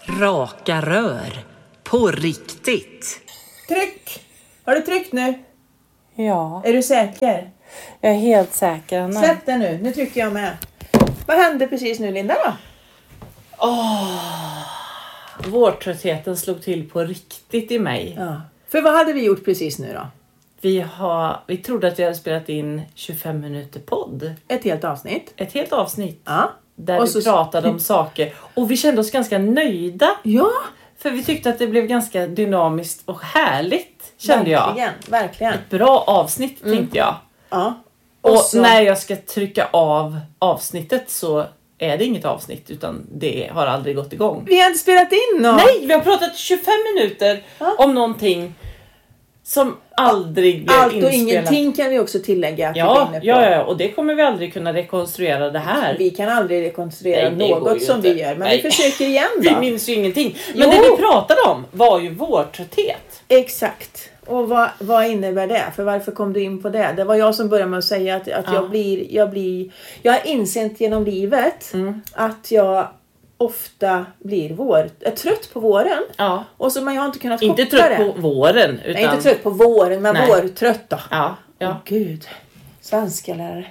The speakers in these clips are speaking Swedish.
Raka rör. På riktigt. Tryck! Har du tryckt nu? Ja, Är du säker? jag är helt säker, Anna. Släpp den nu. Nu trycker jag med. Vad hände precis nu, Linda då? Vårtröttheten slog till på riktigt i mig. Ja. För vad hade vi gjort precis nu då? Vi trodde att vi hade spelat in 25 minuter podd. Ett helt avsnitt. Ett helt avsnitt. Ja. Där Och vi så- pratade om saker. Och vi kände oss ganska nöjda. Ja, För vi tyckte att det blev ganska dynamiskt och härligt. Kände jag. Verkligen. Bra avsnitt tänkte jag. Ja. Och så- när jag ska trycka av avsnittet så är det inget avsnitt. Utan det har aldrig gått igång. Vi har inte spelat in något. Nej, vi har pratat 25 minuter om någonting som aldrig blev Allt och inspelat. ingenting kan vi också tillägga att vi var Ja, inne på. ja, och det kommer vi aldrig kunna rekonstruera det här. Vi kan aldrig rekonstruera Nej, det går något ju som inte. vi gör. Men Nej. vi försöker igen Vi då. minns ju ingenting. Men Jo. det vi pratade om var ju vårtrötthet. Exakt. Och vad innebär det? För varför kom du in på det? Det var jag som började med att säga att jag har insett genom livet att jag ofta är trött på våren. Ja. Och så men jag har inte kunnat Inte koppla trött det. på våren. Utan... Nej, inte trött på våren, men Nej. vårtrött då. Ja, ja. Åh, Gud. Svenska lärare.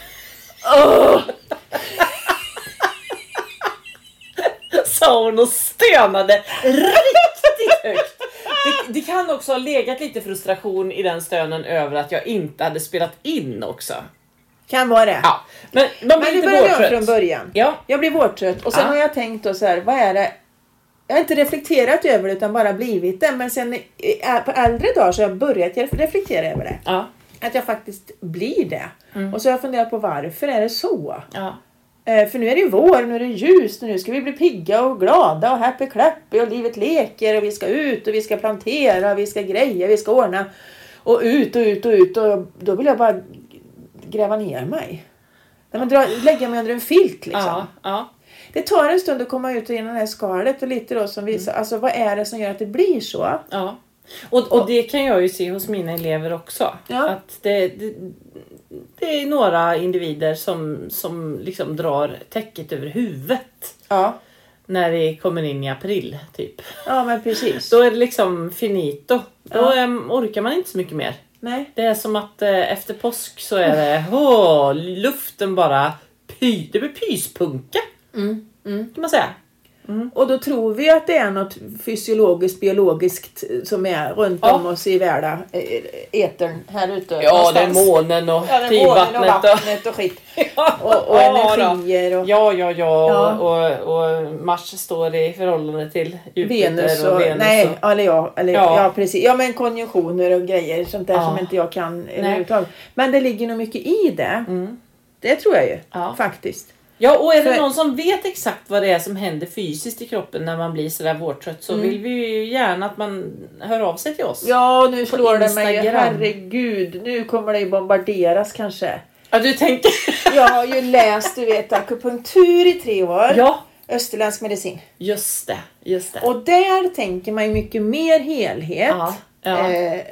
Sa hon och stönade riktigt högt. Det kan också ha legat lite frustration i den stönen över att jag inte hade spelat in också. Kan vara det. Ja, men man blir Men lite nu börjar jag från vårtrött. början. Ja. Jag blir vårtrött och sen Ja. har jag tänkt då så här, vad är det? Jag har inte reflekterat över det utan bara blivit det. Men sen på äldre dagar så har jag börjat reflektera över det. Ja. Att jag faktiskt blir det. Och så har jag funderat på varför är det så? Ja. För nu är det ju vår, nu är det ljust, nu ska vi bli pigga och glada och happy clappy och livet leker och vi ska ut och vi ska plantera, vi ska greja, vi ska ordna och ut och då vill jag bara gräva ner mig. Nej, men lägga mig under en filt liksom. Ja. Ja. Det tar en stund att komma ut genom det här skalet och lite då som visar, alltså vad är det som gör att det blir så? Ja. Och det kan jag ju se hos mina elever också. Ja. Att det är några individer som liksom drar täcket över huvudet. Ja, När det kommer in i april typ. ja men precis. Då är det liksom finito. Då orkar man inte så mycket mer. Nej. Det är som att efter påsk så är det luften bara det blir pyspunka. Kan man säga. Och då tror vi att det är något fysiologiskt, biologiskt som är runt om oss i världen, etern här ute. Ja, det är någonstans. månen och Ja, det är månen och tidvattnet. vattnet och skit. Och energier. Och Ja. Och Mars står i förhållande till Jupiter Venus och och, Venus. nej, Ja. ja precis. Ja, men konjunktioner och grejer, sånt där Ja. som inte jag kan överhuvudtaget. Men det ligger nog mycket i det. Det tror jag ju, faktiskt. Ja, och är det För- någon som vet exakt vad det är som händer fysiskt i kroppen när man blir sådär vårtrött så vill vi ju gärna att man hör av sig till oss. Ja, nu slår det mig. Instagram. Herregud, nu kommer det ju bombarderas kanske. Ja, du tänker... Jag har ju läst, du vet, akupunktur i 3 år. Ja, Österländsk medicin. just det. Och där tänker man ju mycket mer helhet. Ja.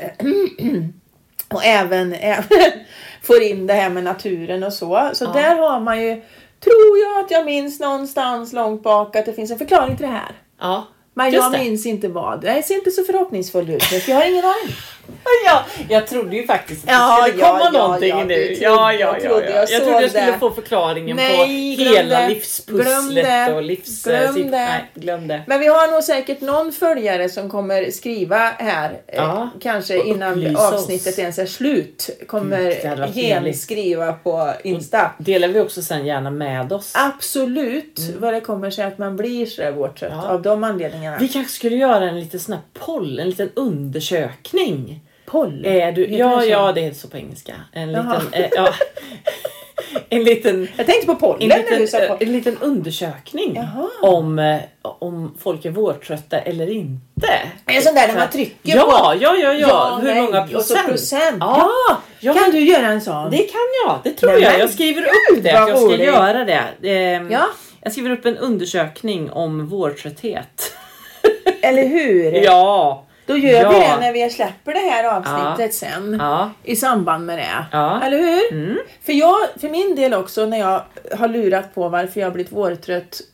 Och även får in det här med naturen och så. Så där har man ju, tror jag att jag minns någonstans långt bak att det finns en förklaring till det här. Ja, Men just jag det. minns inte vad. Jag ser inte så förhoppningsfull ut för jag har ingen aning. Ja, jag trodde ju faktiskt att det Ja, skulle komma ja, någonting ja, nu. du trodde, jag trodde, jag Jag trodde såg jag skulle det. få förklaringen Nej, på glöm hela det. livspusslet Glöm det. och livs... Glöm det. Nej, glöm det. Men vi har nog säkert någon följare som kommer skriva här. Ja, Kanske och innan upplysa oss. avsnittet ens är slut. Det Kommer hade varit trevligt. genskriva på Insta. Delar vi också sen gärna med oss. Absolut vad det kommer sig att man blir så här vårtrött av de anledningarna. Vi kanske skulle göra en liten sån här poll, en liten undersökning. Poll? Är du... Heter Ja, det så? ja, det heter så på engelska. En Jaha. liten... en liten... Jag tänkte på pollen när du sa pollen. En liten undersökning Jaha. om folk är vårtrötta eller inte. En sån där när man trycker på. Ja. Hur nej, många och så procent? procent. Ja. Ja. Kan du göra en sån? Det kan jag. Det tror Nej, jag. men Jag skriver upp gud, det. vad Att jag ska roligt. göra det. Ja. Jag skriver upp en undersökning om vårtrötthet. Eller hur? Ja. Då gör vi Ja. det när vi släpper det här avsnittet sen. Ja. I samband med det. Ja. Eller hur? För min del också när jag har lurat på varför jag har blivit vårtrött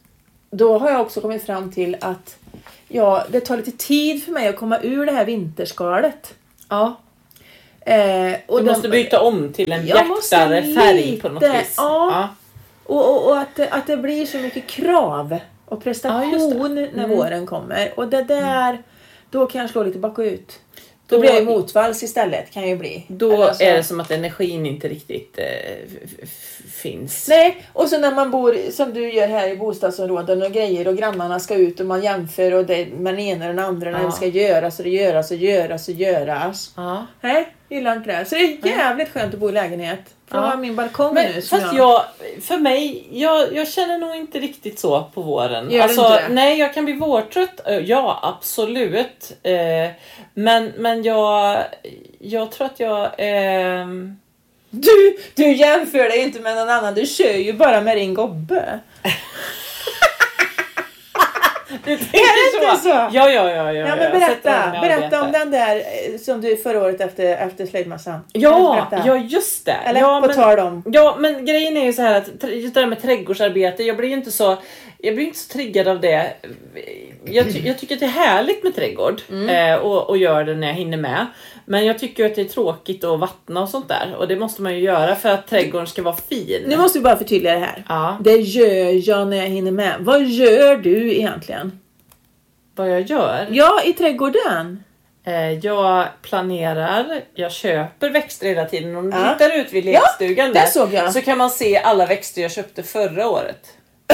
då har jag också kommit fram till att det tar lite tid för mig att komma ur det här vinterskalet. Ja. Och du måste byta om till en bjärtare färg på något vis. Ja. Och att det blir så mycket krav och prestation när våren kommer. Och det där, då kan jag slå lite bakut. Då blir jag motvalls istället, kan ju bli. Då är det som att energin inte riktigt finns. Nej, och så när man bor som du gör här i bostadsområden och grejer och grannarna ska ut och man jämför och det med den ena och den andra när det ska göras och det göras. Ja. Nej, gillar inte det. Så det är jävligt skönt att bo i lägenhet. För jag har min balkong nu. För mig, jag känner nog inte riktigt så på våren. Gör alltså, du inte det? Nej, jag kan bli vårtrött. Ja, absolut. Men jag tror att jag... Du jämför dig inte med någon annan. Du kör ju bara med din gobbe. Du tänker det inte så? Ja, men berätta om den där som du förra året efter slöjdmassan. Ja, just det. Eller på tal om. Ja, men grejen är ju så här att just det där med trädgårdsarbete, jag blir inte så triggad av det. Jag tycker att det är härligt med trädgård och gör det när jag hinner med. Men jag tycker att det är tråkigt att vattna och sånt där. Och det måste man ju göra för att trädgården ska vara fin. Nu måste vi bara förtydliga det här. Ja. Det gör jag när jag hinner med. Vad gör du egentligen? Vad jag gör? Ja, i trädgården. Jag planerar, jag köper växter hela tiden. Om du tittar ut vid lekstugan där, såg jag. så kan man se alla växter jag köpte förra året.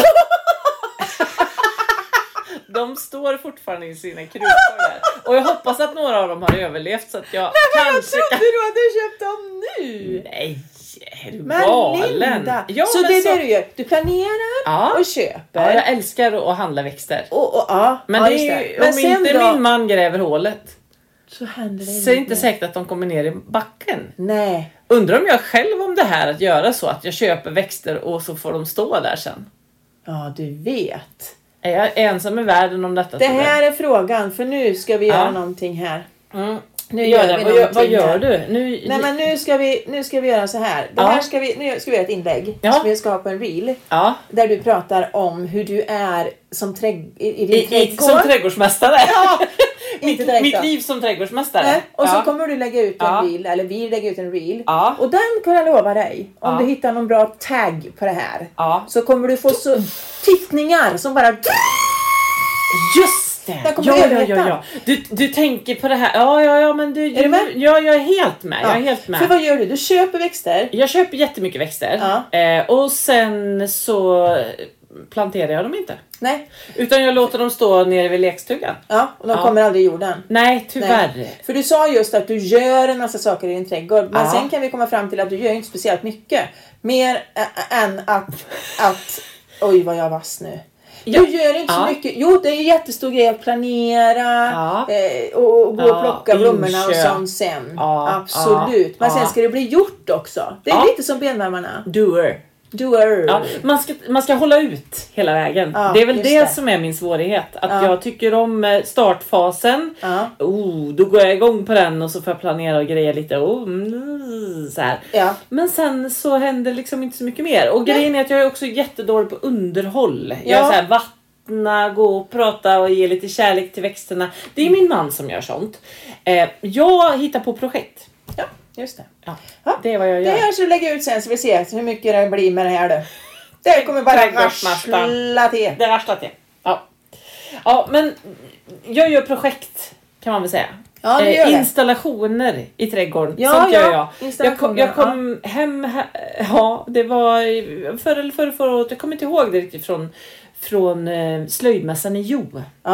De står fortfarande i sina krukor där. Och jag hoppas att några av dem har överlevt så att jag kanske kan... du hade köpt dem nu? Nej, är du galen? Linda. Ja, så det är det du gör. Du planerar och köper. Ja, jag älskar att handla växter. Men det är ju, men om inte min man gräver hålet så händer det så är det inte säkert att de kommer ner i backen. Nej. Undrar om jag själv om det här att göra så att jag köper växter och så får de stå där sen. Ja, du vet. Är jag ensam i världen om detta? Det här är frågan, för nu ska vi göra någonting här. Nu gör vi någonting. Vad gör du? Nej, men nu ska vi göra så här. Nu ska vi göra ett inlägg som vi ska ha på en reel. Ja. Där du pratar om hur du är som i din trädgård. Som trädgårdsmästare. Ja. Mitt liv som trädgårdsmästare. Nej. Och så kommer du lägga ut en reel, eller vi lägger ut en reel. Ja. Och den kan jag lova dig. Om du hittar någon bra tagg på det här. Ja. Så kommer du få så tittningar som bara... Just det! Ja. Du tänker på det här. Ja, men du... Är du med? Ja, jag är helt med. Jag är helt med. För vad gör du? Du köper växter. Jag köper jättemycket växter. Och sen så planterar jag dem inte. Nej. Utan jag låter dem stå nere vid lekstugan. Ja, och de kommer aldrig i jorden. Nej, tyvärr. Nej. För du sa just att du gör en massa saker i din trädgård. Men sen kan vi komma fram till att du gör inte speciellt mycket. Mer än att oj vad jag vass nu. Du gör inte så mycket. Jo, det är en jättestor grej att planera och gå och plocka blommorna och sånt sen. Absolut. Men sen ska det bli gjort också. Det är lite som benvärmarna. Doer. Ja, man ska hålla ut hela vägen. Det är väl det som är min svårighet. Att jag tycker om startfasen. Då går jag igång på den och så får jag planera och greja lite. Så här. Men sen så händer liksom inte så mycket mer. Och grejen är att jag är också jättedålig på underhåll. Jag är så här, vattna, gå och prata och ge lite kärlek till växterna. Det är min man som gör sånt. Jag hittar på projekt. Ja. Just det. Ja, det är vad jag gör. Det här ska du lägga ut sen så vi ser hur mycket det blir med det här då. Det kommer bara varsla till. Det varslar till. Ja, men jag gör projekt kan man väl säga. Ja, det gör installationer i trädgården. Sånt gör jag. Jag kom hem det var förra året. Jag kommer inte ihåg det riktigt från slöjdmässan i Jo.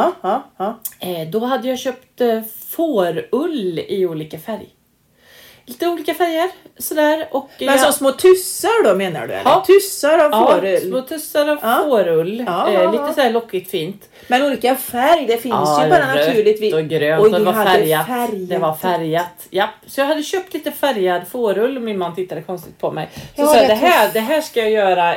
Då hade jag köpt fårull i olika färg. Lite olika färger, sådär. Och men så små tussar då menar du? Eller? Tussar av fårull? Ja, små tussar av fårull. Lite sådär lockigt fint. Men olika färg, det finns ju bara naturligtvis. Och grönt, och det var färgat. Det var färgat. Ja. Så jag hade köpt lite färgad fårull och min man tittade konstigt på mig. Så sa det här ska jag göra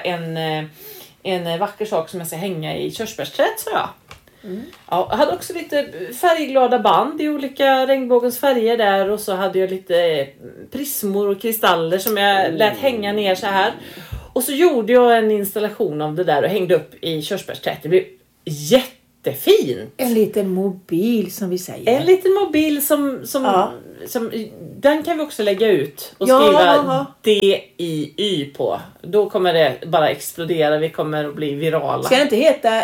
en vacker sak som jag ska hänga i körsbärsträd, sa jag. Ja, jag hade också lite färgglada band i olika regnbågens färger där. Och så hade jag lite prismor och kristaller som jag lät hänga ner så här. Och så gjorde jag en installation av det där och hängde upp i körsbärsträdet. Det blev jättefint. En liten mobil som vi säger. En liten mobil som den kan vi också lägga ut och skriva DIY på. Då kommer det bara explodera. Vi kommer att bli virala. Ska det inte heta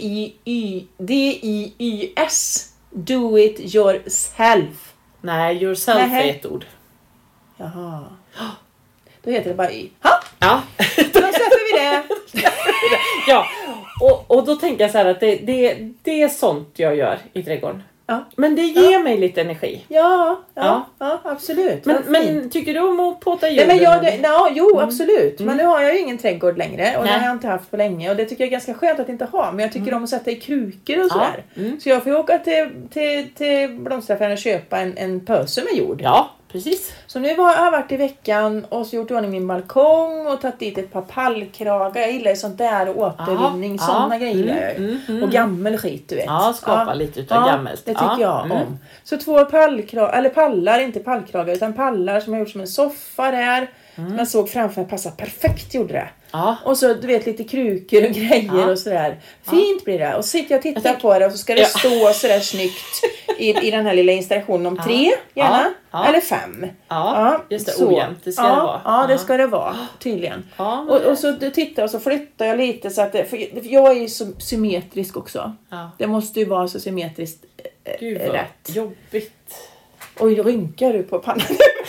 DIYS? Do it yourself. Nej, yourself är ett ord. Jaha. Då heter det bara Y. Ja. Då släpper vi det. Ja. Och då tänker jag så här att det är sånt jag gör i trädgården. Ja. Men det ger mig lite energi. Ja, absolut. Men tycker du om att påta djuren? Absolut. Men nu har jag ju ingen trädgård längre. Och det har jag inte haft på länge. Och det tycker jag är ganska skönt att inte ha. Men jag tycker om att sätta i krukor och sådär. Så jag får ju åka till blomsteraffären och köpa en pöse med jord. Ja, precis. Så nu har jag varit i veckan och så gjort ordning min balkong och tagit dit ett par pallkragar. Jag gillar ju sånt där och återvinning. Sådana grejer. Och gammel skit, du vet. Ja, skapa lite utav gammalt. Det tycker jag om. Så 2 pallar, inte pallkragar utan pallar som jag gjort som en soffa där. Som jag såg framför mig passa perfekt, gjorde det. Och så du vet lite krukor och grejer och sådär. Fint blir det. Och så sitter jag och tittar på det och så ska det stå sådär snyggt i den här lilla installationen om 3 gärna. Eller 5. Just det, så. Ojämnt. Det ska det vara. Ja, det ska det vara. Tydligen. Och så tittar och så flyttar jag lite så att för jag är ju så symmetrisk också. Det måste ju vara så symmetriskt Gud, vad rätt. Jobbigt. Oj, rynkar du på pannan?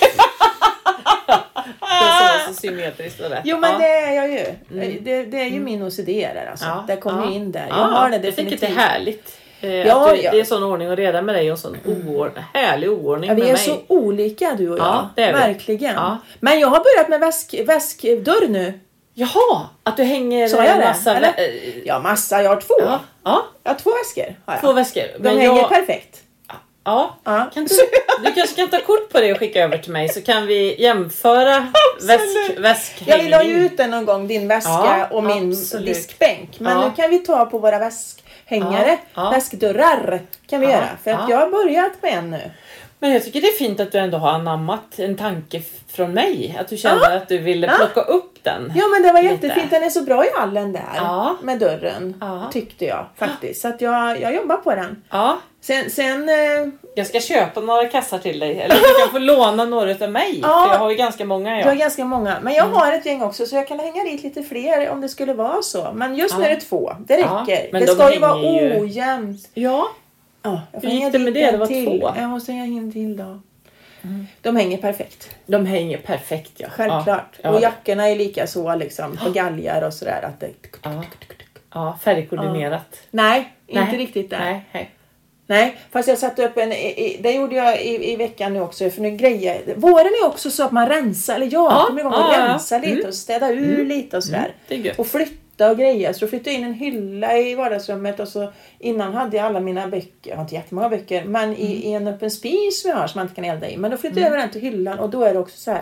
Det är så symmetriskt och rätt. Jo, men det är jag ju. Det är ju min OCD där alltså. Det kommer in där. Jag har det definitivt. Jag tycker det är härligt. Det är sån ordning och reda med dig och sån härlig oordning med mig. Vi är så olika du och jag. Ja, det är vi. Verkligen. Ja. Men jag har börjat med väskdörr nu. Jaha, att du hänger en massa... Ja, massa. Jag har 2. Ja. Jag har 2 väskor. Har jag. 2 väskor. De hänger perfekt. Ja. Kan du kanske kan ta kort på det och skicka över till mig så kan vi jämföra väskhängning. Jag vill ha ut den någon gång, din väska och min diskbänk. Men nu kan vi ta på våra väskhängare, väskdörrar kan vi göra. För att jag har börjat med en nu. Men jag tycker det är fint att du ändå har anammat en tanke från mig. Att du kände att du ville plocka upp den. Ja, men det var jättefint. Den är så bra i hallen där. Med dörren. Tyckte jag faktiskt. Så att jag jobbar på den. Sen jag ska köpa några kassar till dig. Eller du kan få låna några av mig. För jag har ju ganska många. Jag har ganska många. Men jag har ett gäng också. Så jag kan hänga dit lite fler om det skulle vara så. Men just nu är det 2. Det räcker. Men det ska ju vara ojämnt. Ja. Jag får gick det med det? Det var 2. Jag måste hänga in till då. De hänger perfekt. De hänger perfekt, ja. Självklart. Och jackorna är lika så liksom. På galgar och sådär. Att det... Ja, färgkoordinerat. Nej, inte riktigt där. Nej, fast jag satte upp det gjorde jag i veckan nu också. För nu grejer. Våren är också så att man rensar. Eller kommer igång och rensa lite. Och städa ur lite och sådär. Och flytta och grejer. Så då flyttade jag in en hylla i vardagsrummet. Och så innan hade jag alla mina böcker. Jag har inte jättemånga böcker. Men i en öppen spis som jag har som man inte kan elda i. Men då flyttade jag över den till hyllan. Och då är det också så här.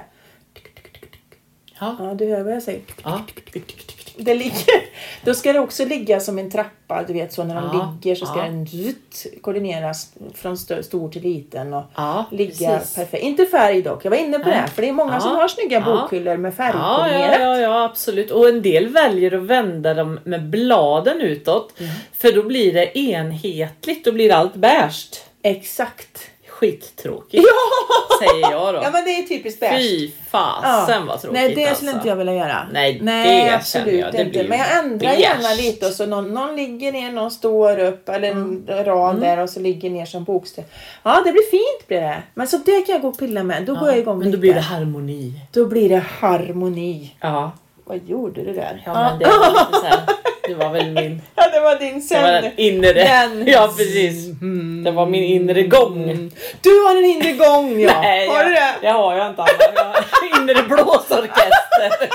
Ja, du hör vad jag säger. Det ligger, då ska det också ligga som en trappa, du vet, så när de ligger så ska den koordineras från stor till liten och ligga perfekt. Inte färg dock, jag var inne på det, för det är många som har snygga bokhyllor med färgkoordinerat. Ja, absolut. Och en del väljer att vända dem med bladen utåt, för då blir det enhetligt, då blir allt bärst. Exakt. Skittråkigt, säger jag då. Ja, men det är typiskt bäst. Fy fasen vad tråkigt. Nej, det skulle inte jag vilja göra. Nej, det absolut jag. Det inte. Men jag ändrar gärna lite. Och så någon ligger ner, någon står upp. Eller en rad där och så ligger ner som bokstäver. Ja, det blir fint blir det. Men så det kan jag gå och pilla med. Då går jag igång men lite. Då blir det harmoni. Då blir det harmoni. Ja. Vad gjorde du där? Ja, men det var lite så här. Det var väl min... Ja, det var din sen. Det var den inre. Ja, precis. Det var min inre gång. Du har en inre gång, ja. Nej, har du det? Det har jag inte. Jag har inre blåsorkester.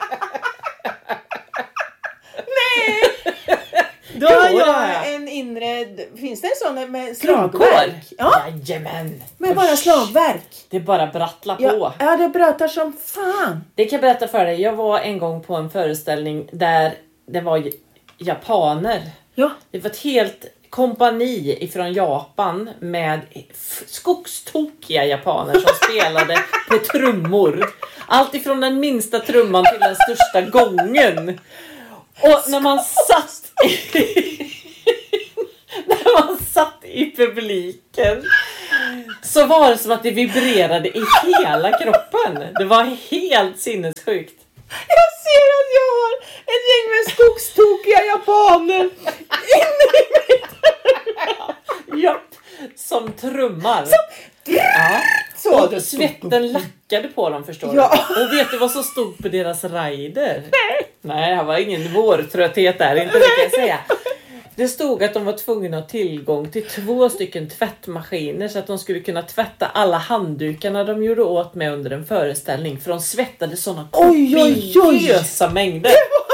Nej! Då har jag en inre... Finns det en sån med slagverk? Ja. Jajamän. Med bara slagverk? Det är bara brattla på. Ja, det brattar som fan. Det kan jag berätta för dig. Jag var en gång på en föreställning där det var japaner. Ja. Det var ett helt kompani ifrån Japan med skogstokiga japaner som spelade på trummor. Allt ifrån den minsta trumman till den största gången. Och när man satt publiken. Så var det som att det vibrerade i hela kroppen. Det var helt sinnessjukt. Jag ser att jag har ett gäng med skogstokiga japaner inne i mitt. Ja, som trummar. Så. Och svetten lackade på dem, förstår du. Och vet du vad som stod på deras rider? Nej, det var ingen vårtrötthet där, inte det kan jag säga. Det stod att de var tvungna att ha tillgång till 2 stycken tvättmaskiner så att de skulle kunna tvätta alla handdukarna de gjorde åt med under en föreställning. För de svettade sådana kopiösa mängder.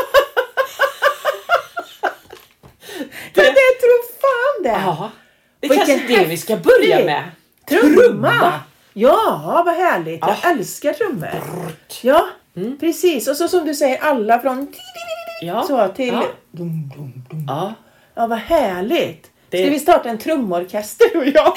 Det tror fan det. Ja, det är kanske det vi ska börja med. Trumma. Ja, vad härligt. Jag älskar trummor. Ja, precis. Och så som du säger, alla från så till dum, dum, dum. Ja, vad härligt. Ska vi starta en trumorkester och jag?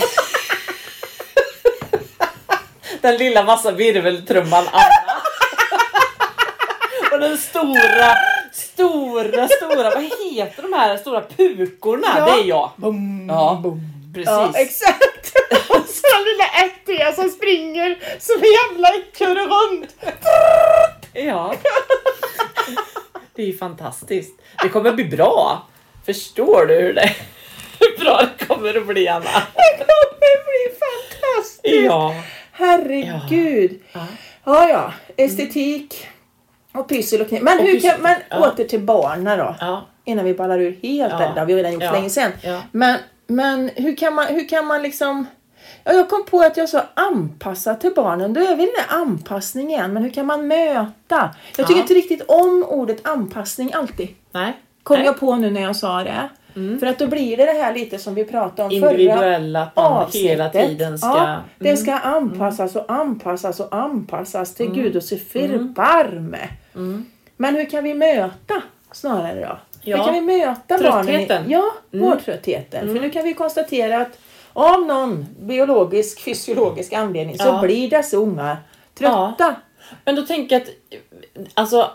Den lilla massa virveltrumman Anna. Och den stora, vad heter de här stora pukorna? Det är jag. Bum, bum. Precis. Ja, exakt. Och så den lilla ättiga som springer som jävla kurre runt. Ja. Det är ju fantastiskt. Det kommer bli bra. Förstår du hur bra det kommer att bli, Anna? Det kommer bli fantastiskt. Ja. Herregud. Ja. Estetik och pyssel och knä. Men hur kan man åter till barnen då? Ja. Innan vi ballar ur helt det har vi redan gjort länge sedan. Ja. Men hur kan man liksom... Ja, jag kom på att jag sa anpassa till barnen. Då är vi den anpassning igen. Men hur kan man möta? Jag tycker inte riktigt om ordet anpassning alltid. Nej. Kom jag på nu när jag sa det. För att då blir det här lite som vi pratade om individuella, att man hela tiden ska... Ja, det ska anpassas och anpassas och anpassas till Gud och se förbarme. Men hur kan vi möta snarare då? Ja. Hur kan vi möta barnen? Vårdtröttheten. För nu kan vi konstatera att av någon biologisk, fysiologisk anledning så blir dessa unga trötta. Ja. Men då tänker jag att alltså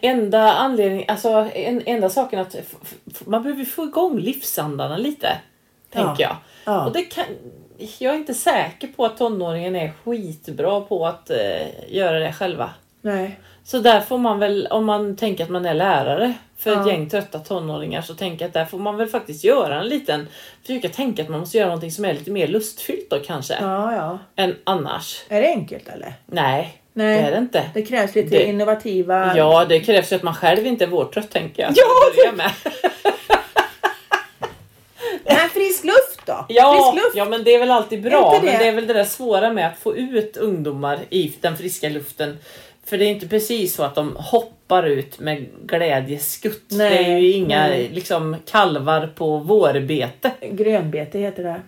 enda saken att man behöver få igång livsandarna lite, tänker jag. Ja. Och jag är inte säker på att tonåringen är skitbra på att göra det själva. Nej. Så där får man väl, om man tänker att man är lärare för ett gäng trötta tonåringar, så tänker jag att där får man väl faktiskt göra en liten, försöka tänka att man måste göra någonting som är lite mer lustfyllt då kanske. Än annars. Är det enkelt eller? Nej, det är det inte. Det krävs lite innovativa... Ja, det krävs ju att man själv inte är vårtrött, tänker jag. Ja, med. Men frisk luft då? Ja, frisk luft. Ja, men det är väl alltid bra. Men det är väl det där svåra med att få ut ungdomar i den friska luften. För det är inte precis så att de hoppar ut med glädjeskutt. Nej, det är ju inga liksom kalvar på vårbete. Grönbete heter det.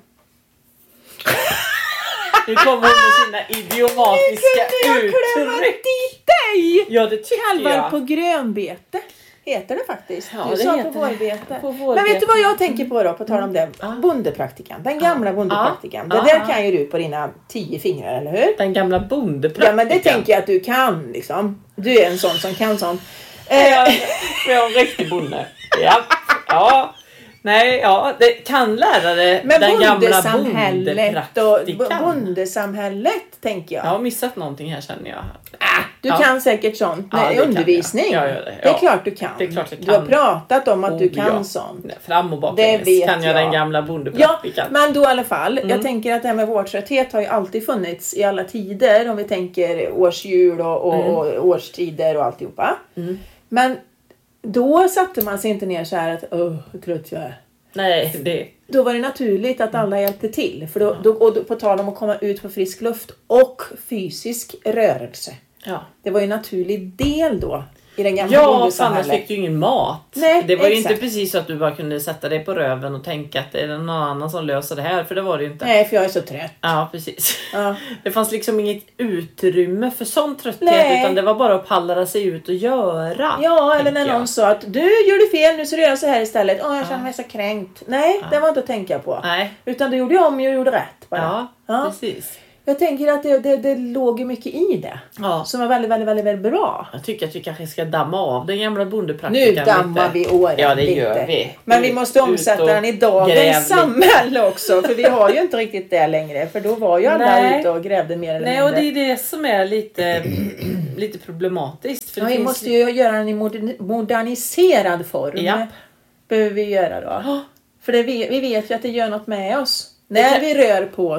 Nu kommer hon med sina idiomatiska uttryck. Dig. Ja, det tycker kalvar jag. På grönbete heter det faktiskt. Ja, du det sa heter på vårbete. På vårbete. Men vet du vad jag tänker på då, på tal om det? Bondepraktikan. Den gamla bondepraktikan. Det där kan ju du på dina 10 fingrar, eller hur? Den gamla bondepraktikan. Ja, men det tänker jag att du kan liksom. Du är en sån som kan sånt. Jag är en riktig bonde. Ja. Nej, det kan lärare. Men den gamla bondepraktikan. Bondesamhället tänker jag. Jag har missat någonting här, känner jag. Du kan säkert sånt. Nej, undervisning. Det är klart du kan. Det är klart jag kan. Du har pratat om att du kan sånt. Fram och baklänges kan jag den gamla bondepraktikan. Ja, men då i alla fall. Jag tänker att det här med vårdtrötthet har ju alltid funnits i alla tider. Om vi tänker årsjul och årstider och alltihopa. Men då satte man sig inte ner så här att hur trött jag är. Nej, Då var det naturligt att alla hjälpte till. För då på tal om att komma ut på frisk luft och fysisk rörelse. Ja. Det var ju en naturlig del då i den gamla bondesamhället. Annars fick du ingen mat. Nej, det var ju inte precis så att du bara kunde sätta dig på röven och tänka att det är någon annan som löser det här. För det var det ju inte. Nej, för jag är så trött. Ja, precis. Ja. Det fanns liksom inget utrymme för sån trötthet. Utan det var bara att pallra sig ut och göra. Ja, eller när någon sa att du gjorde fel, nu så gör jag så här istället. Jag känner mig så kränkt. Nej, det var inte att tänka på. Nej. Utan du gjorde om och gjorde rätt bara. Ja, precis. Jag tänker att det låg mycket i det. Ja. Som var väldigt, väldigt, väldigt, väldigt bra. Jag tycker att vi kanske ska damma av den gamla bondepraktikan. Nu dammar vi åren. Ja, det gör vi. Men vi måste omsätta den i dagens samhälle också. För vi har ju inte riktigt det längre. För då var ju alla ute och grävde mer eller mindre. Nej, och det är det som är lite problematiskt. För vi måste ju göra den i moderniserad form. Japp. Behöver vi göra då. För vi vet ju att det gör något med oss. När vi rör på